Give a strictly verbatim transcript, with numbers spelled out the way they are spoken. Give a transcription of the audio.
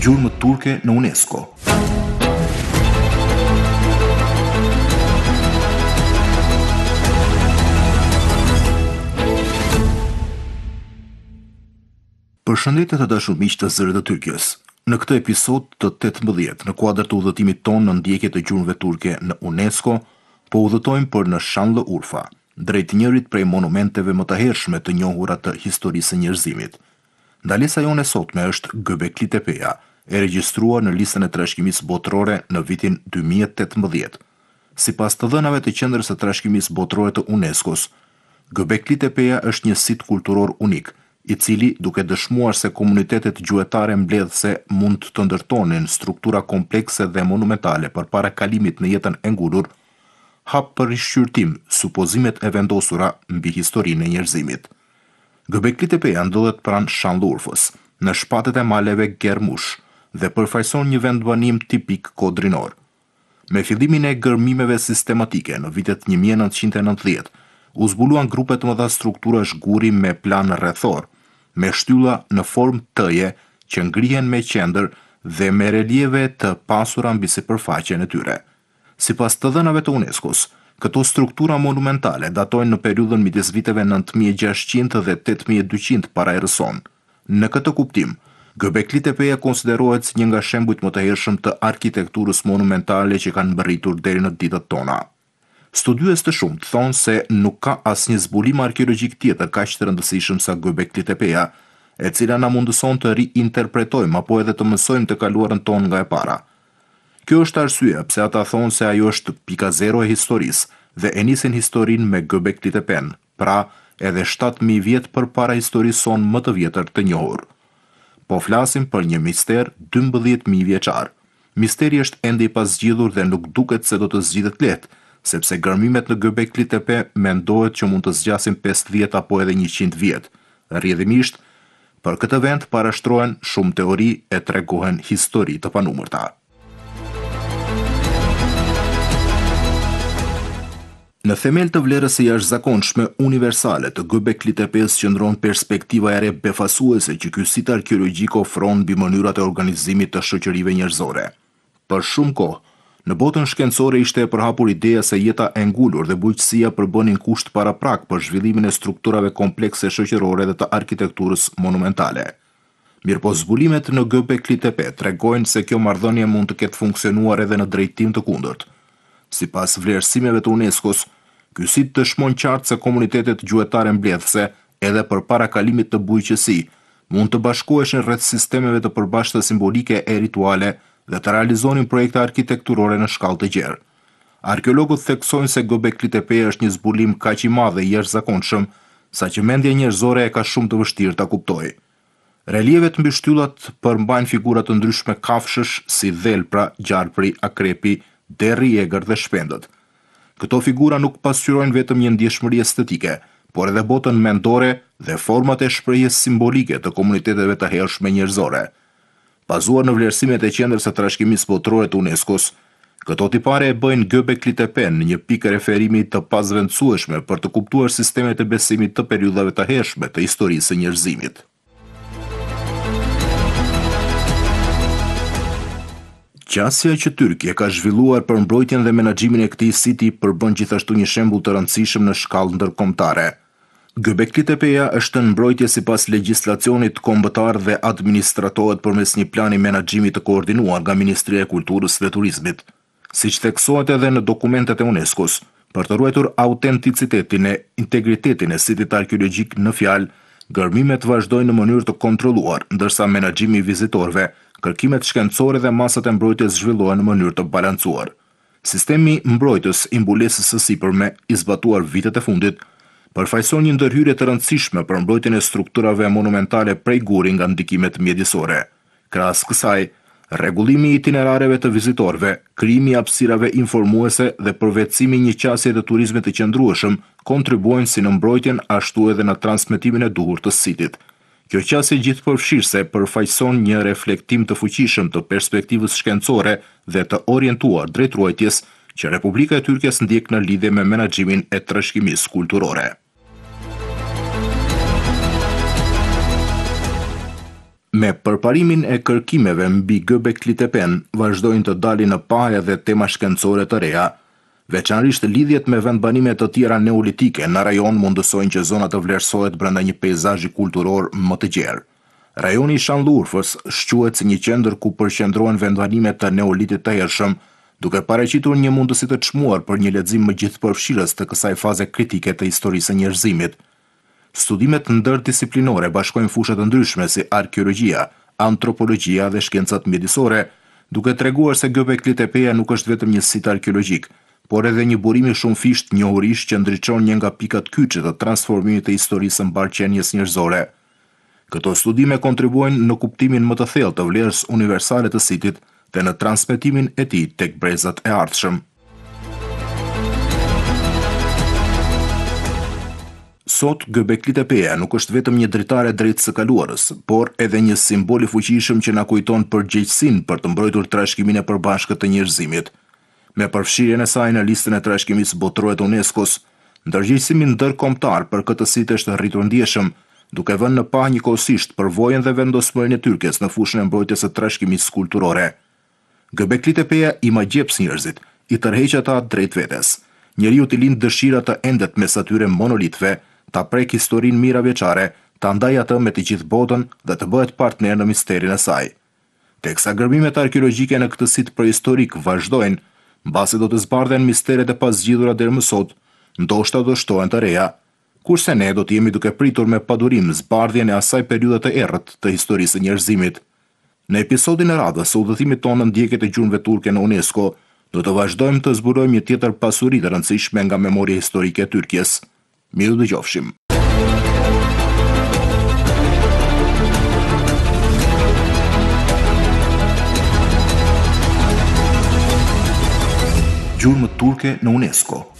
Gjurmët turke në UNESCO. Përshëndetje të dashur miq të Zërit të Turqisë. Në këtë episod të tetëmbëdhjetë, në kuadër të udhëtimit tonë në ndjekje të gjurmëve turke në UNESCO, po udhëtojmë për në Şanlıurfa, drejt njërit prej monumenteve më të hershme të njohura të historisë së njerëzimit. Ndalesa jone sotme është Göbekli Tepeja, e regjistruar në listën e trashëgimisë botërore në vitin dy mijë e tetëmbëdhjetë. Sipas të dhënave të Qendrës së Trashëgimisë Botërore të UNESCO-s, Göbekli Tepeja është një sit kulturor unik, i cili, duke dëshmuar se komunitetet gjuetare mbledhëse mund të ndërtonin struktura komplekse dhe monumentale përpara kalimit në jetën e ngulur, hap për rishqyrtim supozimet e vendosura mbi historinë e njerëzimit. Göbekli Tepeja ndodhet pranë Şanlıurfës, në shpatet e maleve Germush, dhe përfaqëson një vendbanim tipik kodrinor. Me fillimin e gërmimeve sistematike në vitet një mijë e nëntëqind e nëntëdhjetë, u zbuluan grupe të mëdha strukturash guri me plan rrethor, me shtylla në formë T-je që ngrihen me qendër dhe me relieve të pasura mbi sipërfaqen e tyre. Sipas të dhënave të UNESCO-s, këto struktura monumentale datojnë në periudhën midis viteve nëntë mijë e gjashtëqind dhe tetë mijë e dyqind para erës sonë. Në këtë kuptim, Göbekli Tepeja konsiderohet si një nga shembujt më të hershëm të arkitekturës monumentale që kanë mbërritur deri në ditët tona. Studiues të shumtë thonë se nuk ka asnjë zbulim arkeologjik tjetër kaq të rëndësishëm sa Göbekli Tepeja, e cila na mundëson të riinterpretojmë apo edhe të mësojmë të kaluarën tonë nga e para. Kjo është arsyeja pse ata thonë se ajo është pika zero e historisë dhe e nisin historinë me Göbekli Tepen, pra edhe shtatë mijë vjet përpara historisë sonë më të vjetër të njohur. Po flasim për një mister dymbëdhjetë mijë vjeçar. Misteri është ende i paszgjidhur dhe nuk duket se do të zgjidhet lehtë, sepse gërmimet në Göbekli Tepe mendohet që mund të zgjasin pesëdhjetë apo edhe njëqind vjet. Rrjedhimisht, për këtë vend parashtrohen shumë teori e tregohen histori të panumërta. Në themel të vlerës së jashtëzakonshme universale të Göbekli Tepes qëndron perspektiva e re befasuese që ky sit arkeologjik ofron mbi mënyrat e organizimit të shoqërive njerëzore. Për shumë kohë, në botën shkencore ishte e përhapur ideja se jeta e ngulur dhe bujqësia përbënin kusht paraprak për zhvillimin e strukturave komplekse shoqërore dhe të arkitekturës monumentale. Mirëpo zbulimet në Göbekli Tepe tregojnë se kjo marrëdhënie mund të ketë funksionuar edhe në drejtim të kundërt. Sipas vlerësimeve të UNESCO-s, ky sit dëshmon qartë se komunitetet gjuetare mbledhëse, edhe përpara kalimit të bujqësi, mund të bashkoheshin rreth sistemeve të përbashkëta simbolike e rituale dhe të realizonin projekte arkitekturore në shkallë të gjerë. Arkeologët theksojnë se Göbekli Tepeja është një zbulim kaq i madh dhe i jashtëzakonshëm, saqë mendja njerëzore e ka shumë të vështirë ta kuptojë. Relievet mbi shtyllat përmbajnë figura të ndryshme kafshësh si dhelpra, gjarpri, akrepi, derri i egër dhe shpendët. Këto figura nuk pasqyrojnë vetëm një ndjeshmëri estetike, por edhe botën mendore dhe format e shprehjes simbolike të komuniteteve të hershme njerëzore. Bazuar në vlerësimet e Qendrës së Trashëgimisë Botërore të UNESCO-s, këto tipare e bëjnë Göbekli Tepen një pikë referimi të pazvendësueshme për të kuptuar sistemet e besimit të periudhave të hershme të historisë së njerëzimit. Qasja që Tyrkia ka zhvilluar për mbrojtjen dhe menaxhimin e këtij siti përbën gjithashtu një shembull të rëndësishëm në shkallë ndërkombëtare. Göbekli Tepeja është në mbrojtje sipas legjislacionit kombëtar dhe administratohet përmes një plani menaxhimi të koordinuar nga Ministria e Kulturës dhe Turizmit. Siç theksohet edhe në dokumentet e UNESCO-s, për të ruajtur autenticitetin e integritetin e sitit arkeologjik në fjalë, gërmimet vazhdojnë në mënyrë të kontrolluar, ndërsa menaxhimi i vizitorëve, kërkimet shkencore dhe masat e mbrojtjes zhvillohen në mënyrë të balancuar. Sistemi mbrojtës i mbulesës së sipërme, i zbatuar vitet e fundit, përfaqëson një ndërhyrje të rëndësishme për mbrojtjen e strukturave monumentale prej guri nga ndikimet mjedisore. Krahas kësaj, rregullimi i itinerareve të vizitorëve, krijimi i hapësirave informuese dhe përvetësimi i një qasje të turizmit të qëndrueshëm kontribuojnë si në mbrojtjen ashtu edhe në transmetimin e duhur të sitit. Kjo qasje gjithëpërfshirëse përfaqëson një reflektim të fuqishëm të perspektivës shkencore dhe të orientuar drejt ruajtjes që Republika e Tyrkisë ndjek në lidhje me menaxhimin e trashëgimisë kulturore. Me përparimin e kërkimeve mbi Göbekli Tepen, vazhdojnë të dalin në pa edhe tema shkencore të reja, veçanërisht lidhjet me vendbanime të tjera neolitike në rajon mundësojnë që zona të vlerësohet brenda një peizazhi kulturor më të gjerë. Rajoni i Shanllurfës shquhet si një qendër ku përqendrohen vendbanime të neolitit të hershëm, duke paraqitur një mundësi të çmuar për një lexim më gjithëpërfshirës të kësaj faze kritike të historisë së njerëzimit. Studimet ndërdisiplinore bashkojnë fusha të ndryshme si arkeologjia, antropologjia dhe shkencat mjedisore, duke treguar se Göbekli Tepeja nuk është vetëm një sit arkeologjik, por edhe një burim i shumë fisht njohurish që ndriçon një nga pikat kyçe të transformimit të historisë së mbarqenjes njerëzore. Këto studime kontribuojnë në kuptimin më të thellë të vlerës universale të sitit dhe në transmetimin e tij tek brezat e ardhshëm. Sot, Göbekli Tepeja nuk është vetëm një dritare drejt së kaluarës, por edhe një simbol i fuqishëm që na kujton përgjegjësinë për të mbrojtur trashëgiminë e përbashkët të njerëzimit. Me përfshirjen e saj në listën e trashëgimisë botërore të UNESCO-s, ndërgjegjësimi ndërkombëtar për këtë sit është rritur ndjeshëm, duke vënë në pa njëkohësisht përvojën dhe vendosmërinë e Tyrkisë në fushën e mbrojtjes së trashëgimisë kulturore. Göbekli Tepeja i magjeps njerëzit, i tërheq ata drejt vetes. Njeriu t'i lind dëshira të endet mes atyre monolitëve, ta prek historinë mira vjeçare, ta ndaj atë me të gjithë botën dhe të bëhet partner në misterin e saj. Teksa gërmimet arkeologjike në këtë sit prehistorik vazhdojnë, mbasi do të zbardhen misteret e pazgjidhura deri më sot, ndoshta do shtohen të reja, kurse ne do të jemi duke pritur me padurim zbardhjen e asaj periudhe të errët të historisë së njerëzimit. Në episodin e radhës së udhëtimit tonë në ndjekjet e gjurnëve turke në UNESCO, do të vazhdojmë të zbulojmë një tjetër pasuri të rëndësishme nga memoria historike e Tyrkisë. Miru dëgjofshim. Gjurmët turke në UNESCO.